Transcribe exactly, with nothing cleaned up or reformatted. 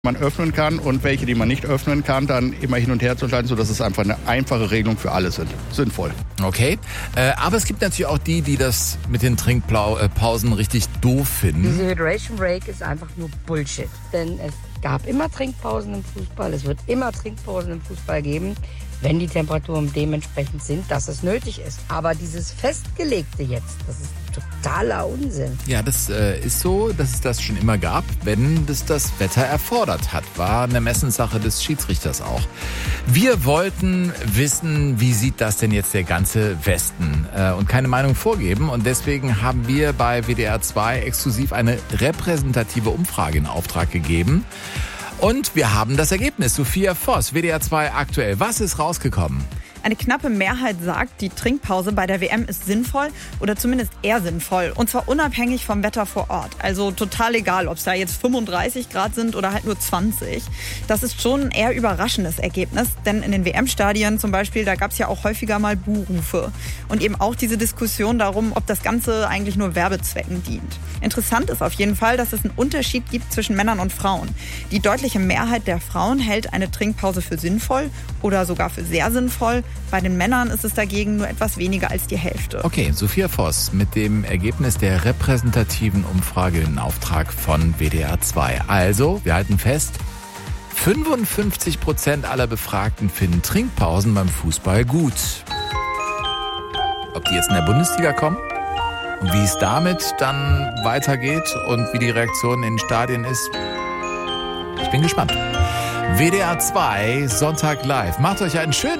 man öffnen kann und welche, die man nicht öffnen kann, dann immer hin und her zu schalten, sodass es einfach eine einfache Regelung für alle sind. Sinnvoll. Okay, äh, aber es gibt natürlich auch die, die das mit den Trinkpausen richtig doof finden. Diese Hydration Break ist einfach nur Bullshit. Denn es gab immer Trinkpausen im Fußball, es wird immer Trinkpausen im Fußball geben, wenn die Temperaturen dementsprechend sind, dass es nötig ist. Aber dieses Festgelegte jetzt, das ist totaler Unsinn. Ja, das äh, ist so, dass es das schon immer gab, wenn das das Wetter erfordert hat. War eine Messenssache des Schiedsrichters auch. Wir wollten wissen, wie sieht das denn jetzt der ganze Westen? Äh, und keine Meinung vorgeben. Und deswegen haben wir bei W D R zwei exklusiv eine repräsentative Umfrage in Auftrag gegeben. Und wir haben das Ergebnis. Sophia Voss, W D R zwei aktuell. Was ist rausgekommen? Eine knappe Mehrheit sagt, die Trinkpause bei der W M ist sinnvoll oder zumindest eher sinnvoll. Und zwar unabhängig vom Wetter vor Ort. Also total egal, ob es da jetzt fünfunddreißig Grad sind oder halt nur zwanzig. Das ist schon ein eher überraschendes Ergebnis. Denn in den W M-Stadien zum Beispiel, da gab es ja auch häufiger mal Buhrufe. Und eben auch diese Diskussion darum, ob das Ganze eigentlich nur Werbezwecken dient. Interessant ist auf jeden Fall, dass es einen Unterschied gibt zwischen Männern und Frauen. Die deutliche Mehrheit der Frauen hält eine Trinkpause für sinnvoll oder sogar für sehr sinnvoll. Bei den Männern ist es dagegen nur etwas weniger als die Hälfte. Okay, Sophia Voss mit dem Ergebnis der repräsentativen Umfrage in Auftrag von W D R zwei. Also, wir halten fest, fünfundfünfzig Prozent aller Befragten finden Trinkpausen beim Fußball gut. Ob die jetzt in der Bundesliga kommen und wie es damit dann weitergeht und wie die Reaktion in den Stadien ist, ich bin gespannt. W D R zwei, Sonntag live. Macht euch einen schönen